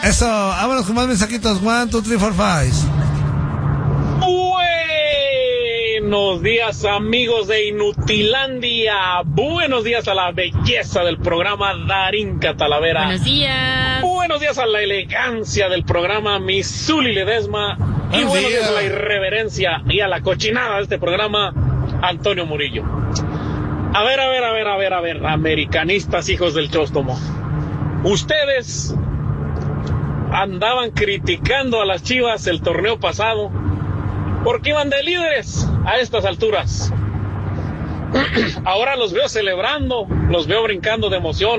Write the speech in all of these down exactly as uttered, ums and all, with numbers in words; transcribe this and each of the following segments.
Eso, vámonos con más mensajitos. One, two, three, four, five. Buenos días, amigos de Inutilandia. Buenos días a la belleza del programa Darín Catalavera. Buenos días. Buenos días a la elegancia del programa Misuli Ledesma. Y buenos, buenos días. días a la irreverencia y a la cochinada de este programa, Antonio Murillo. A ver, a ver, a ver, a ver, a ver, americanistas hijos del chóstomo. Ustedes andaban criticando a las Chivas el torneo pasado porque iban de líderes a estas alturas. Ahora los veo celebrando, los veo brincando de emoción,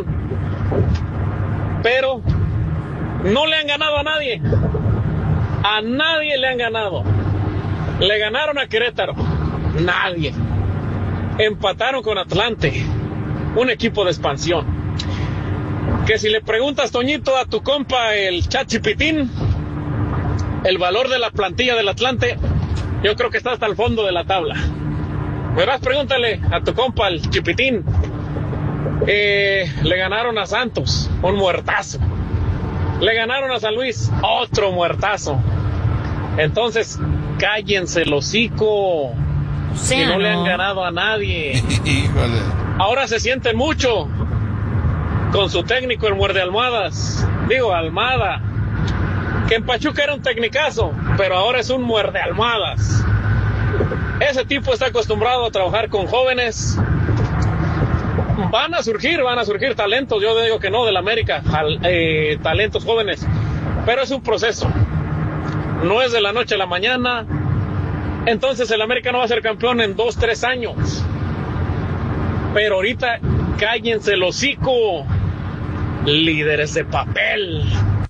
pero no le han ganado a nadie. A nadie le han ganado. Le ganaron a Querétaro, nadie. Empataron con Atlante, un equipo de expansión. Que si le preguntas, Toñito, a tu compa el Chachipitín, el valor de la plantilla del Atlante, yo creo que está hasta el fondo de la tabla. Verás, pregúntale a tu compa el Chipitín. Eh, le ganaron a Santos, un muertazo. Le ganaron a San Luis, otro muertazo. Entonces, cállense el hocico. Sí, que no, no le han ganado a nadie. Híjole. Ahora se sienten mucho con su técnico, el muerde almohadas. Digo, Almada. Que en Pachuca era un tecnicazo, pero ahora es un muerde almohadas. Ese tipo está acostumbrado a trabajar con jóvenes. Van a surgir, van a surgir talentos. Yo digo que no, del América, al, eh, talentos jóvenes. Pero es un proceso. No es de la noche a la mañana. Entonces el América no va a ser campeón en dos, tres años. Pero ahorita cállense el hocico, líderes de papel.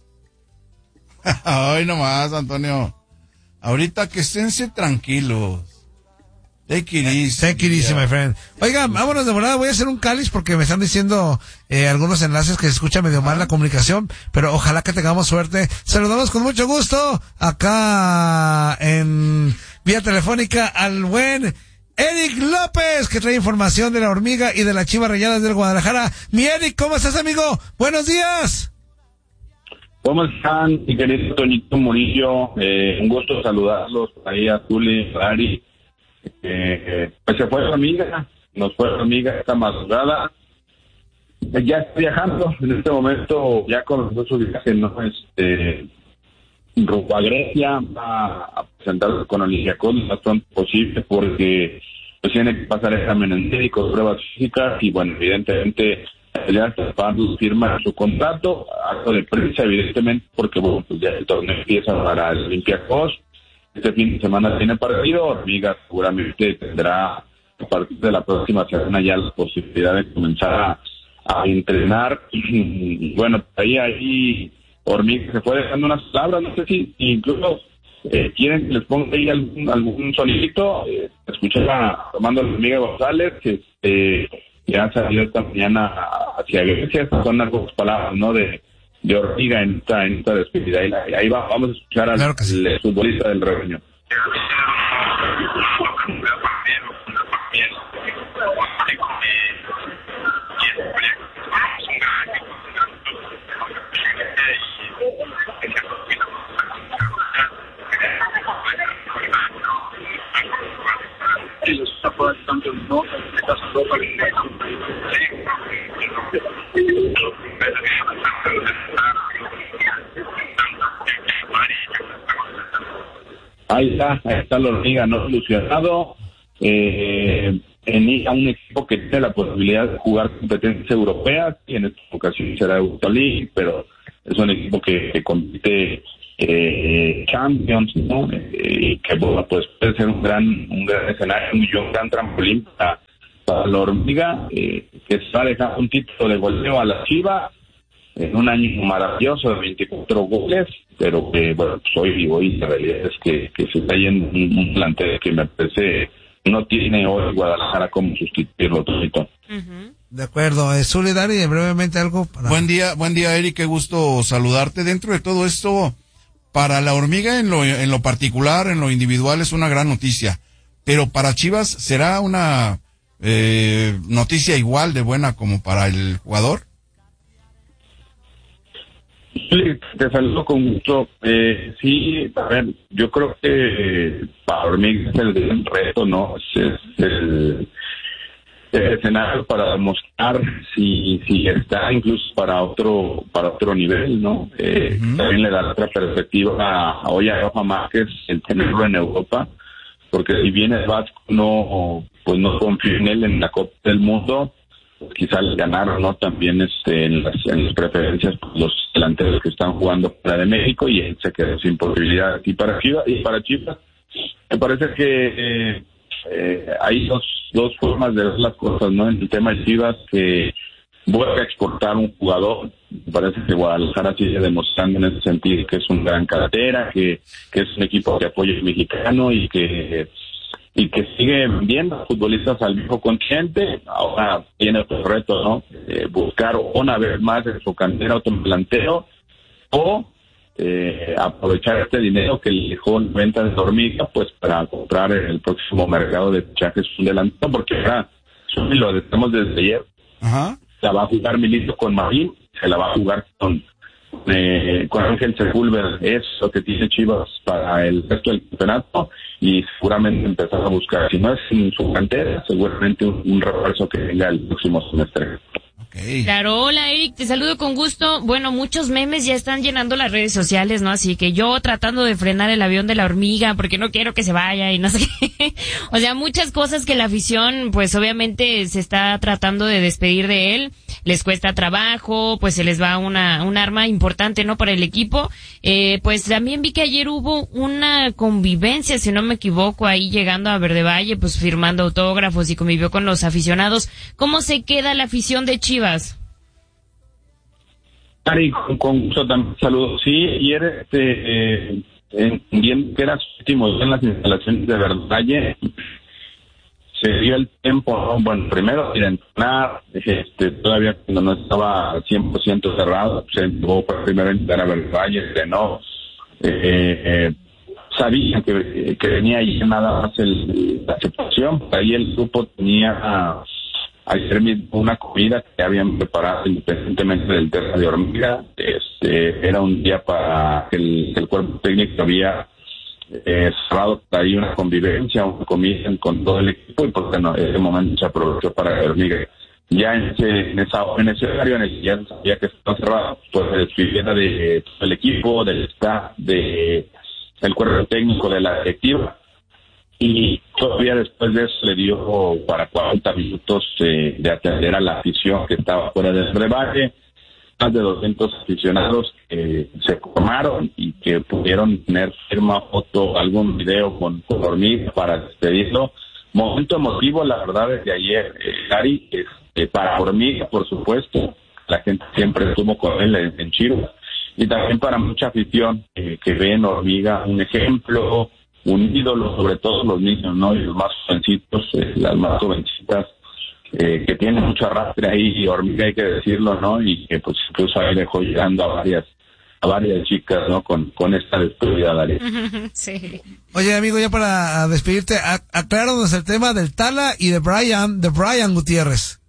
Ay, nomás, Antonio. Ahorita que esténse tranquilos. Take it easy. Take it easy, my friend. Oigan, vámonos de volada. Voy a hacer un cáliz porque me están diciendo eh, algunos enlaces que se escucha medio mal la comunicación, pero ojalá que tengamos suerte. Saludamos con mucho gusto acá en vía telefónica al buen Eric López, que trae información de la Hormiga y de las Chivas Rayadas del Guadalajara. Mi Eric, ¿cómo estás, amigo? Buenos días. ¿Cómo están, mi querido Toñito Murillo? Eh, un gusto saludarlos ahí a Tuli, a Ari. Eh, pues se fue la amiga, nos fue la amiga esta madrugada. Eh, ya está viajando en este momento, ya comenzó su viaje, ¿no? Este, rumbo a Grecia, va a presentarse con Olympiacos lo más pronto posible porque pues tiene que pasar exámenes médicos, pruebas físicas y bueno, evidentemente ya hasta firma su contrato, acto de prensa evidentemente porque bueno, pues ya el torneo empieza para el Olympiacos. Este fin de semana tiene partido, Hormiga seguramente tendrá a partir de la próxima semana ya la posibilidad de comenzar a, a entrenar. Y bueno, ahí ahí Hormiga se fue dejando unas palabras, no sé si incluso eh, quieren que les ponga ahí algún, algún sonidito. Eh, escuché a Armando Hormiga González, que eh, ya salió esta mañana hacia Grecia. Estas son algunas palabras, ¿no? De de Hormiga en esta, en esta despedida. Ahí, ahí va, vamos a escuchar al claro que sí. el futbolista del rebaño. Ahí está, ahí está la Hormiga, no ilusionado, eh, en a un equipo que tiene la posibilidad de jugar competencias europeas, y en esta ocasión será Europa League, pero es un equipo que, que compite eh, Champions, ¿no? Eh, y que bueno, pues puede ser un gran, un gran escenario, un gran trampolín para, para la Hormiga, eh, que está dejando un título de goleo a la Chivas en un año maravilloso de veinticuatro goles, pero que, bueno, pues hoy, hoy la realidad es que, que se está yendo un, un plantel que me parece no tiene hoy Guadalajara cómo sustituirlo, Todito. Uh-huh. De acuerdo, eh, Solidari, brevemente algo para... Buen día, buen día, Eric, qué gusto saludarte. Dentro de todo esto, para la Hormiga en lo, en lo particular, en lo individual, es una gran noticia, pero para Chivas, ¿será una eh, noticia igual de buena como para el jugador? Sí, te saludo con gusto. Eh, sí, a ver, yo creo que para mí es el gran reto, ¿no? Es, es el, el escenario para demostrar si si está incluso para otro para otro nivel, ¿no? Eh, uh-huh. También le da otra perspectiva a hoy a Rafa Márquez el tenerlo en Europa, porque si bien el Vasco no, pues no confía en él en la Copa del Mundo, pues quizás le ganaron, ¿no? También este en las, en las preferencias pues, los delanteros que están jugando fuera de México, y él se quedó sin posibilidad aquí para Chivas. Y para Chivas me parece que eh, eh, hay dos dos formas de ver las cosas, ¿no? En el tema de Chivas, que vuelve a exportar un jugador. Me parece que Guadalajara sigue demostrando en ese sentido que es un gran cartera, que, que es un equipo que apoya al mexicano y que y que sigue viendo futbolistas al mismo continente. Ahora tiene otro reto, ¿no? Eh, buscar una vez más en su cantera otro delantero, o eh, aprovechar este dinero que le dejó en venta de Hormiga, pues para comprar en el próximo mercado de fichajes un delantero, porque ahora, lo decimos desde ayer, Ajá. la va a jugar Milito con Marín, se la va a jugar con eh, con Ángel Sepúlveda. Es lo que tiene Chivas para el resto del campeonato, y seguramente empezar a buscar, si no es en su cantera, seguramente un, un refuerzo que venga el próximo semestre. Okay. Claro, hola Eric, te saludo con gusto. Bueno, muchos memes ya están llenando las redes sociales, ¿no? Así que yo tratando de frenar el avión de la hormiga porque no quiero que se vaya y no sé qué. O sea, muchas cosas que la afición, pues obviamente se está tratando de despedir de él. Les cuesta trabajo, pues se les va una un arma importante, ¿no? Para el equipo. Eh, pues también vi que ayer hubo una convivencia, si no me equivoco, ahí llegando a Verde Valle, pues firmando autógrafos y convivió con los aficionados. ¿Cómo se queda la afición de Chivas? Ari, con, con gusto también saludos. Sí, ayer este, eh, entendiendo que era su último día en las instalaciones de Verde Valle, se dio el tiempo, ¿no? Bueno, primero ir a entrenar, este, todavía cuando no estaba cien por ciento cerrado, se llevó por primero a entrar a Verde Valle, entrenó, eh, eh, sabían que, que venía ahí nada más el, la aceptación. Ahí el grupo tenía ayer mismo una comida que habían preparado independientemente del tema de Hormiga. Este, era un día para que el, el cuerpo técnico había eh, cerrado ahí una convivencia, una comida con todo el equipo, y porque no, en ese momento se aprovechó para Hormiga. Ya en ese, en esa, en ese horario en el que ya sabía que estaba cerrado, pues se despidiera de todo el equipo, del staff, de el cuerpo técnico, de la directiva. Y todavía después de eso le dio para cuarenta minutos eh, de atender a la afición que estaba fuera del Valle. Más de doscientos aficionados que se formaron y que pudieron tener firma, foto, algún video con, con Hormiga para despedirlo. Momento emotivo, la verdad, desde ayer, eh, Gary, este, para Hormiga, por supuesto. La gente siempre estuvo con él en, en Chivas. Y también para mucha afición eh, que ve en Hormiga un ejemplo, un ídolo, sobre todo los niños, ¿no? Y los más jovencitos, eh, las más jovencitas, eh, que tienen mucho arrastre ahí, y Hormiga, hay que decirlo, ¿no? Y que pues incluso ahí dejó llegando a varias a varias chicas, ¿no? Con, con esta despedida, Darío. Sí. Oye, amigo, ya para despedirte, acláranos el tema del Tala y de Brian, de Brian Gutiérrez.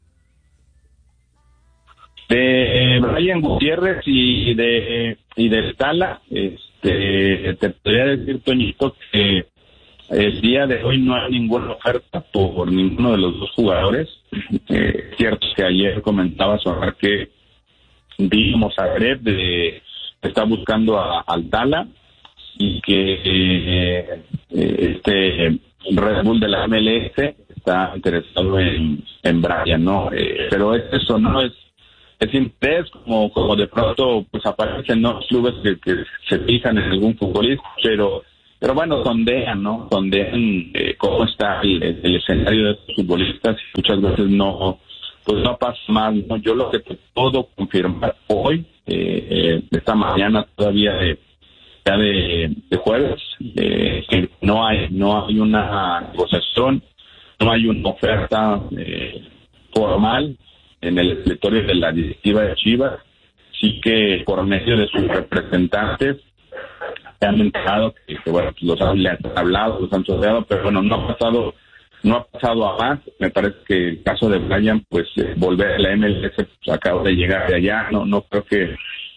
De eh, Brian Gutiérrez y de y del Tala, este, te podría decir, Toñito, que el día de hoy no hay ninguna oferta por ninguno de los dos jugadores. Eh, cierto que ayer comentaba Sonar que vimos a Greb de está buscando a, al Tala, y que eh, este Red Bull de la M L S está interesado en, en Brian, ¿no? Eh, pero es eso, no es es interés, como como de pronto pues aparecen, ¿no?, clubes que, que se fijan en algún futbolista, pero pero bueno, sondean, ¿no? Sondean eh, cómo está el, el escenario de estos futbolistas, y muchas veces no, pues no pasa más, ¿no? Yo lo que te puedo confirmar hoy, eh, eh, esta mañana todavía de ya de, de jueves, eh, que no hay no hay una negociación, no hay una oferta eh, formal en el escritorio de la directiva de Chivas. Sí que por medio de sus representantes se han enterado que, que bueno, los han, les han hablado, los han sorteado, pero bueno, no ha pasado no ha pasado a más. Me parece que el caso de Brian, pues eh, volver a la M L S, pues acaba de llegar de allá, no no creo que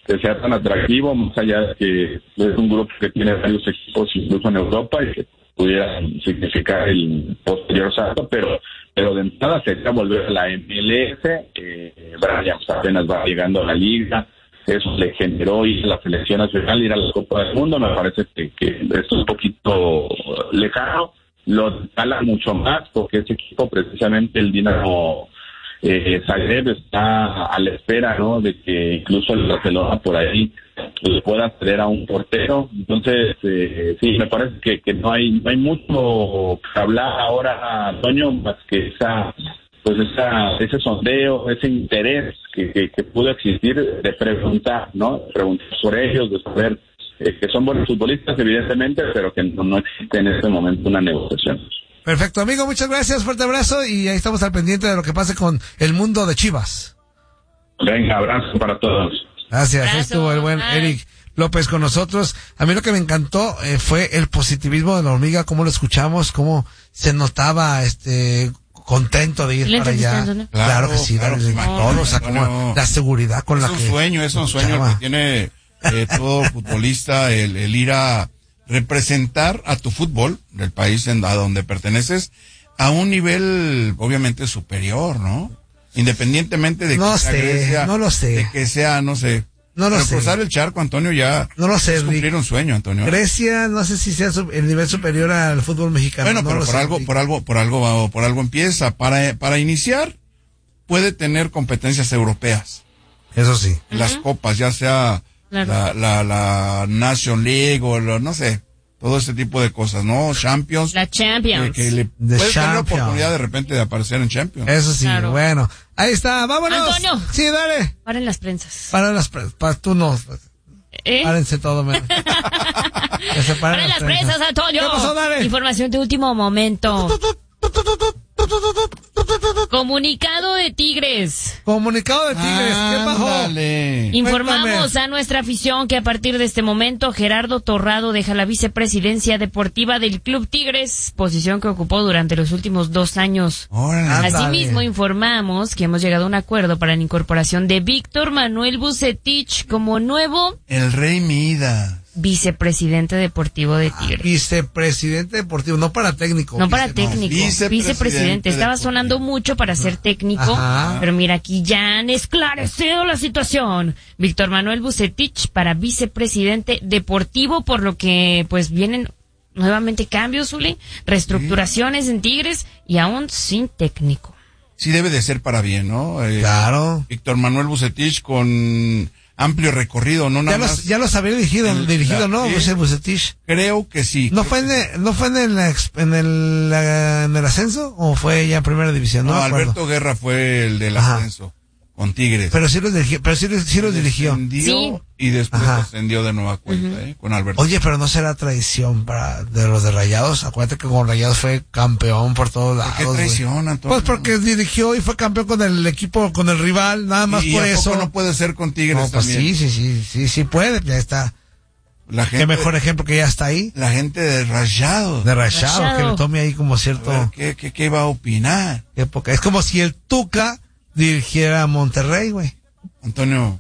que sea tan atractivo, más allá de que es un grupo que tiene varios equipos incluso en Europa y que pudiera significar el posterior salto, pero pero de entrada sería volver a la M L S. eh, Brian apenas va llegando a la liga, eso le generó ir a la selección nacional, ir a la Copa del Mundo, me parece que, que es un poquito lejano, lo escala mucho más porque ese equipo, precisamente el Dinamo eh, Zagreb, está a la espera, ¿no?, de que incluso el Barcelona por ahí le pueda acceder a un portero. Entonces eh, sí, me parece que, que no hay no hay mucho que hablar ahora, Antonio, más que esa pues esa ese sondeo, ese interés que, que, que pudo existir de preguntar, ¿no?, de preguntar por ellos, de saber eh, que son buenos futbolistas, evidentemente, pero que no, no existe en este momento una negociación. Perfecto, amigo, muchas gracias, fuerte abrazo, y ahí estamos al pendiente de lo que pase con el mundo de Chivas. Venga, abrazo para todos. Gracias, Abrazo. ahí estuvo el buen Ay. Eric López con nosotros. A mí lo que me encantó eh, fue el positivismo de la hormiga, cómo lo escuchamos, cómo se notaba este contento de ir Le para allá. entrevistando, ¿no? Claro, Claro, que sí, claro, darle sí, todo, o sea, Antonio. como la seguridad con Es la un que sueño, es un sueño el escuchaba. que tiene eh, todo futbolista, el, el ir a representar a tu fútbol del país en, a donde perteneces a un nivel obviamente superior, ¿no? Independientemente de que No sea sé, Grecia, no lo sé. de que sea, no sé. No lo Pero sé. cruzar el charco, Antonio, ya No lo sé, es cumplir Rick. un sueño, Antonio. Grecia, no sé si sea su- el nivel superior al fútbol mexicano. Bueno, no pero lo por sé, algo, Rick. por algo, por algo, por algo empieza. Para, para iniciar, puede tener competencias europeas. Eso sí. En las copas, ya sea Claro. la, la, la Nation League o lo- no sé, todo ese tipo de cosas, ¿no? Champions. La Champions. Que, que le The puede tener la Champions. oportunidad de repente de aparecer en Champions. Eso sí, Claro. bueno. Ahí está, vámonos. Antonio. Sí, dale. Paren las prensas. Para las pre- para tú no. ¿Eh? Párense todo, men. Que se paren Paren las prensas, Antonio. ¿Qué pasó, dale? Información de último momento. Comunicado de Tigres. Comunicado de Tigres, ¿qué bajó? Ándale. Informamos Cuéntame. a nuestra afición que a partir de este momento Gerardo Torrado deja la vicepresidencia deportiva del Club Tigres, posición que ocupó durante los últimos dos años. Órale. Ándale. Asimismo, informamos que hemos llegado a un acuerdo para la incorporación de Víctor Manuel Bucetich como nuevo El Rey Midas. vicepresidente deportivo de Tigres. Vicepresidente deportivo, no para técnico. No para Vice- técnico, vicepresidente vicepresidente. Estaba deportivo. sonando mucho para ser técnico, Ajá. pero mira, aquí ya han esclarecido la situación. Víctor Manuel Bucetich para vicepresidente deportivo, por lo que pues vienen nuevamente cambios, Zuli, reestructuraciones en Tigres y aún sin técnico. Sí debe de ser para bien, ¿no? Eh, Claro. Víctor Manuel Bucetich con amplio recorrido, no nada Ya más. los, ya los había dirigido, El- dirigido, la- ¿no? sí. Buce- Bucetich. Creo que sí. ¿No creo fue en que el, no fue en el, ex- en el, la- en el ascenso o fue ya en primera división? No, No, me acuerdo. Alberto Guerra fue el del Ajá. ascenso con Tigres. Pero sí los dirigió, pero sí, los- sí los dirigió. Descendió Sí. y después Ajá. ascendió de nueva cuenta, ¿eh? Con Alberto. Oye, pero no será traición para de los de Rayados. Acuérdate que con Rayados fue campeón por todos lados. ¿Por qué güey. traición, Antonio? Pues porque dirigió y fue campeón con el equipo, con el rival, nada más y por a poco eso. no puede ser con Tigres No, pues también. sí, sí, sí, sí, sí puede, ya está. La gente, Qué mejor ejemplo que ya está ahí, la gente de Rayados. de Rayado, Rayado. que le tome ahí como A cierto ver, ¿qué, qué, qué va a opinar? época. Es como si el Tuca dirigiera a Monterrey, güey. Antonio,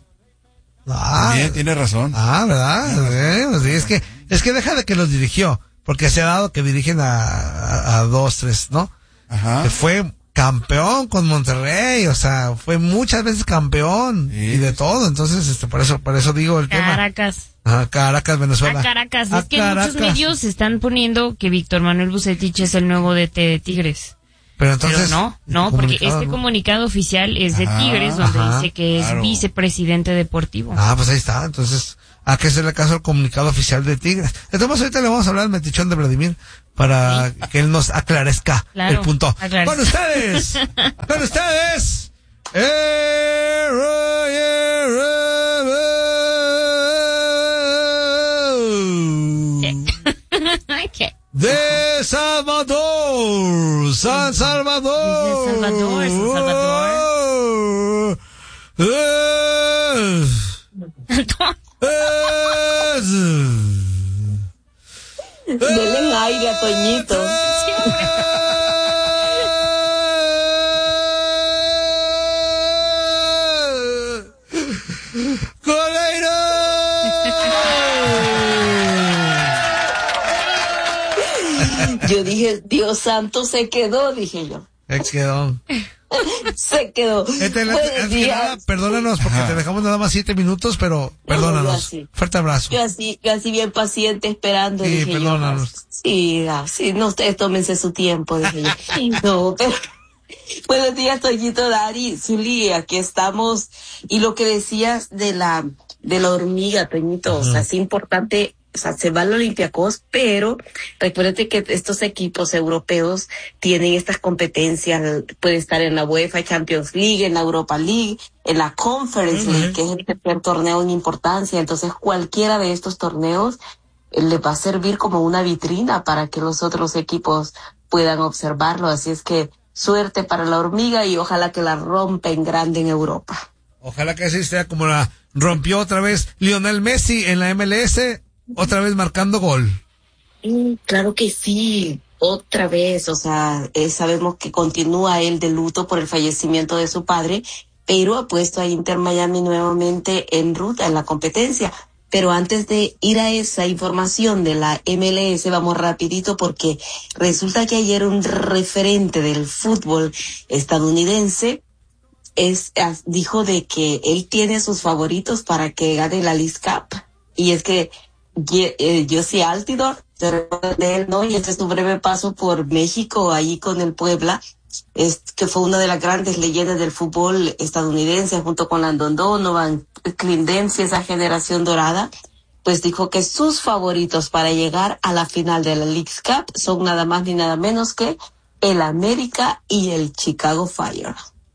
Ah, bien, tiene razón. ah, ¿verdad? Eh, pues sí, es que, es que deja de que los dirigió, porque se ha dado que dirigen a, a, a dos, tres, ¿no? Ajá. Que fue campeón con Monterrey, o sea, fue muchas veces campeón Sí. y de todo, entonces, este, por eso, por eso digo el tema. Caracas. Ah, Caracas, Venezuela. A Caracas. A es que Caracas. muchos medios están poniendo que Víctor Manuel Bucetich es el nuevo D T de Tigres. Pero entonces. Pero no, no, el porque comunicado, este ¿no? comunicado oficial es de Ajá, Tigres, donde ajá, dice que es claro. vicepresidente deportivo. Ah, pues ahí está, entonces, hay que hacerle caso al comunicado oficial de Tigres. Entonces, ahorita le vamos a hablar al metichón de Vladimir para que él nos aclarezca Claro, el punto. aclarezca. Con ustedes, con ustedes, eh, Roger Rebel. ¿Qué? De Salvador, San Salvador. De Salvador, San Salvador. Eh, es. Denle aire a Toñito. Con aire. Yo dije, Dios santo, se quedó, dije yo. Se quedó. Se quedó. Este, antes que nada, perdónanos porque Ajá. te dejamos nada más siete minutos, pero perdónanos. No, Fuerte abrazo. Yo así, yo así bien paciente esperando. Sí, dije perdónanos. Yo, sí, sí, no, ustedes tómense su tiempo, dije yo. No, pero... Buenos días, Toñito, Dari, Zuli, aquí estamos. Y lo que decías de la, de la hormiga, Toñito, uh-huh. o sea, es importante. O sea, se va al Olympiacos, pero recuérdate que estos equipos europeos tienen estas competencias, puede estar en la UEFA Champions League, en la Europa League, en la Conference uh-huh. League, que es el tercer torneo en importancia. Entonces, cualquiera de estos torneos eh, les va a servir como una vitrina para que los otros equipos puedan observarlo. Así es que suerte para la hormiga y ojalá que la rompa en grande en Europa. Ojalá que así sea como la rompió otra vez Lionel Messi en la M L S. Otra vez marcando gol. Mm, claro que sí, otra vez, o sea, eh, sabemos que continúa él de luto por el fallecimiento de su padre, pero ha puesto a Inter Miami nuevamente en ruta en la competencia. Pero antes de ir a esa información de la M L S, vamos rapidito porque resulta que ayer un referente del fútbol estadounidense es, dijo de que él tiene sus favoritos para que gane la Leagues Cup. Y es que Jozy Altidore, te recuerdas de él, ¿no? Y este es tu breve paso por México, ahí con el Puebla, es que fue una de las grandes leyendas del fútbol estadounidense, junto con Landon Donovan, Clint Dempsey, esa generación dorada, pues dijo que sus favoritos para llegar a la final de la Leagues Cup son nada más ni nada menos que el América y el Chicago Fire.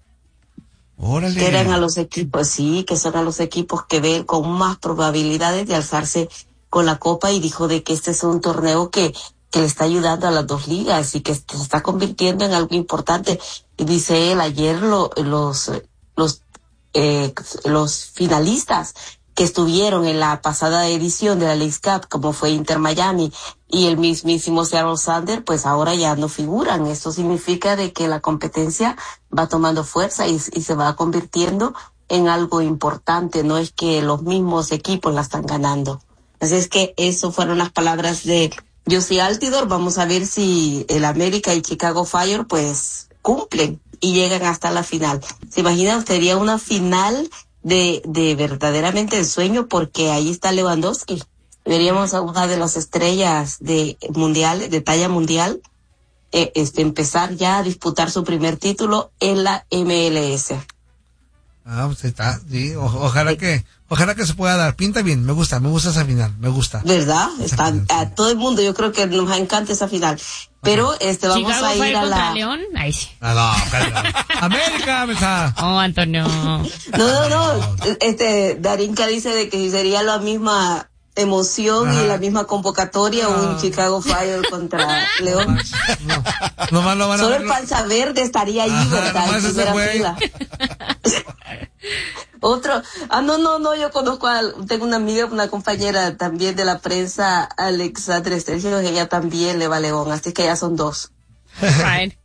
Órale. Que eran a los equipos, sí, que son a los equipos que ven con más probabilidades de alzarse con la copa, y dijo de que este es un torneo que, que le está ayudando a las dos ligas y que se está convirtiendo en algo importante. Y dice él, ayer lo, los, los, eh, los finalistas que estuvieron en la pasada edición de la Leagues Cup, como fue Inter Miami y el mismísimo Seattle Sounders, pues ahora ya no figuran. Esto significa de que la competencia va tomando fuerza y, y se va convirtiendo en algo importante. No es que los mismos equipos la están ganando. Así es que eso fueron las palabras de Jozy Altidore. Vamos a ver si el América y Chicago Fire pues cumplen y llegan hasta la final. ¿Se imagina? Sería una final de, de verdaderamente ensueño, porque ahí está Lewandowski. Veríamos a una de las estrellas de mundial, de talla mundial, eh, este, empezar ya a disputar su primer título en la M L S. Ah, pues está, sí, o, ojalá sí. que, ojalá que se pueda dar. Pinta bien, me gusta, me gusta esa final, me gusta. ¿Verdad? Está final, a sí. todo el mundo, yo creo que nos encanta esa final. Pero este vamos Chicago a ir fue a contra la León. Ahí sí. Ah, no, América, mesa. Oh, Antonio. No, no, no. Este Darinka dice de que sería la misma emoción Ajá. y la misma convocatoria no. un Chicago Fire contra León. No, no más lo van a Solo ver, el panza verde estaría allí, Ajá, ¿verdad? En primera fila. Otro, ah, no, no, no, yo conozco a, tengo una amiga, una compañera también de la prensa, Alexandra Sergio, que ella también le va a León, así que ya son dos. Fine.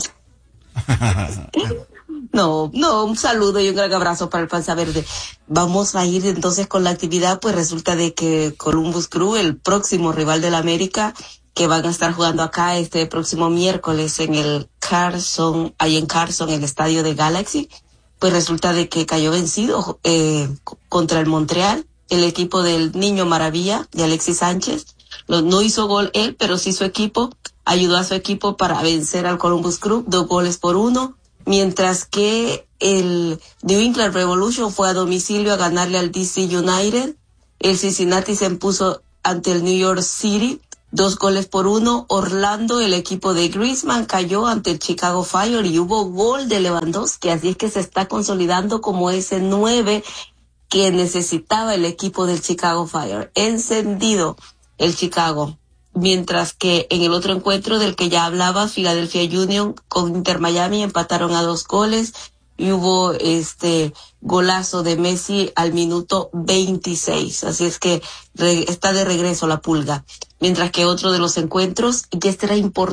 No, no, un saludo y un gran abrazo para el panza verde. Vamos a ir entonces con la actividad, pues resulta de que Columbus Crew, el próximo rival del América, que van a estar jugando acá este próximo miércoles en el Carson, ahí en Carson, el estadio de Galaxy, pues resulta de que cayó vencido eh, contra el Montreal, el equipo del Niño Maravilla, de Alexis Sánchez. Lo, no hizo gol él, pero sí su equipo, ayudó a su equipo para vencer al Columbus Crew, dos goles por uno, mientras que el New England Revolution fue a domicilio a ganarle al D C United. El Cincinnati se impuso ante el New York City, dos goles por uno. Orlando, el equipo de Griezmann, cayó ante el Chicago Fire y hubo gol de Lewandowski, así es que se está consolidando como ese nueve que necesitaba el equipo del Chicago Fire. Encendido el Chicago. Mientras que en el otro encuentro del que ya hablaba, Philadelphia Union con Inter Miami empataron a dos goles y hubo este golazo de Messi al minuto veintiséis. Así es que re, está de regreso la Pulga. Mientras que otro de los encuentros, y este era importante,